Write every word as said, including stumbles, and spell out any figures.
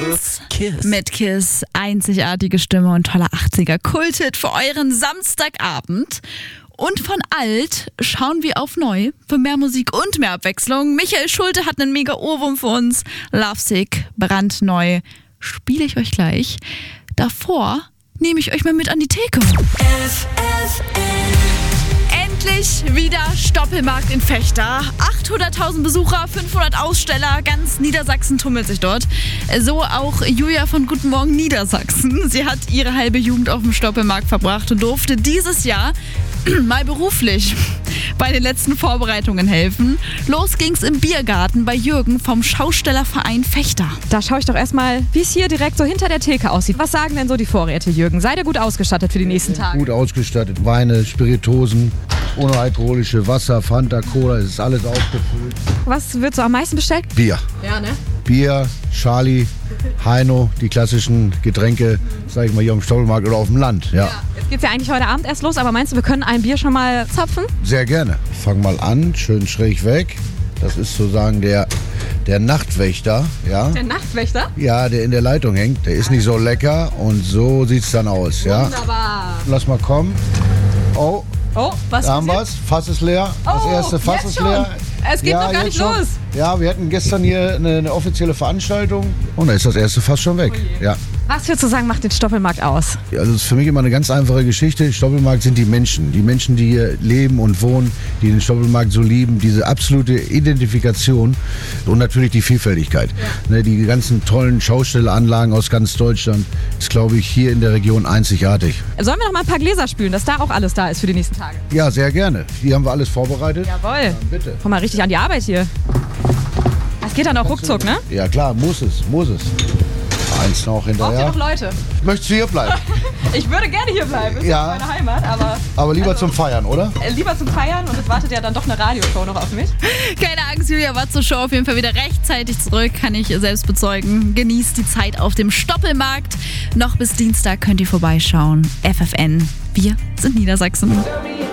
Dance Kiss. Mit Kiss. Einzigartige Stimme und toller achtziger-Kulthit für euren Samstagabend. Und von alt schauen wir auf neu für mehr Musik und mehr Abwechslung. Michael Schulte hat einen mega Ohrwurm für uns. Lovesick, brandneu. Spiele ich euch gleich. Davor nehme ich euch mal mit an die Theke. F F N. Endlich wieder Stoppelmarkt in Vechta. achthunderttausend Besucher, fünfhundert Aussteller, ganz Niedersachsen tummelt sich dort. So auch Julia von Guten Morgen Niedersachsen. Sie hat ihre halbe Jugend auf dem Stoppelmarkt verbracht und durfte dieses Jahr mal beruflich bei den letzten Vorbereitungen helfen. Los ging's im Biergarten bei Jürgen vom Schaustellerverein Vechta. Da schaue ich doch erstmal, wie es hier direkt so hinter der Theke aussieht. Was sagen denn so die Vorräte, Jürgen? Seid ihr gut ausgestattet für die nächsten Tage? Gut ausgestattet. Weine, Spiritosen, uналkoholische Wasser, Fanta, Cola, es ist alles aufgefüllt. Was wird so am meisten bestellt? Bier. Ja, ne? Bier, Charlie, Heino, die klassischen Getränke, sag ich mal, hier am Stoppelmarkt oder auf dem Land. Ja. Ja. Jetzt geht's ja eigentlich heute Abend erst los, aber meinst du, wir können ein Bier schon mal zapfen? Sehr gerne. Fang mal an, schön schräg weg. Das ist sozusagen der, der Nachtwächter. Ja? Der Nachtwächter? Ja, der in der Leitung hängt. Der ist nicht so lecker und so sieht's dann aus. Ja? Wunderbar. Lass mal kommen. Oh, Oh, was da haben passiert? wir's. Fass ist leer. Das Oh, erste Fass jetzt ist schon? leer. Es geht noch gar jetzt nicht schon. los. Ja, wir hatten gestern hier eine, eine offizielle Veranstaltung und da ist das erste Fass schon weg. Oh je. Ja. Was würdest du sagen, macht den Stoppelmarkt aus? Also es ist für mich immer eine ganz einfache Geschichte. Stoppelmarkt sind die Menschen. Die Menschen, die hier leben und wohnen, die den Stoppelmarkt so lieben. Diese absolute Identifikation und natürlich die Vielfältigkeit. Ja. Ne, die ganzen tollen Schaustelleranlagen aus ganz Deutschland ist, glaube ich, hier in der Region einzigartig. Sollen wir noch mal ein paar Gläser spülen, dass da auch alles da ist für die nächsten Tage? Ja, sehr gerne. Hier haben wir alles vorbereitet. Jawohl. Ja, bitte. Komm mal richtig an die Arbeit hier. Das geht dann auch ruckzuck, ne? Ja klar, muss es, muss es. Eins noch Braucht ihr hinterher. noch Leute? Möchtest du hier bleiben? Ich würde gerne hier bleiben. Ist Ja. ja meine Heimat, aber Aber lieber Also- zum Feiern, oder? äh, lieber zum Feiern und es wartet ja dann doch eine Radioshow noch auf mich. Keine Angst, Julia war zur Show auf jeden Fall wieder rechtzeitig zurück, kann ich selbst bezeugen. Genießt die Zeit auf dem Stoppelmarkt. Noch bis Dienstag könnt ihr vorbeischauen. F F N, wir sind Niedersachsen.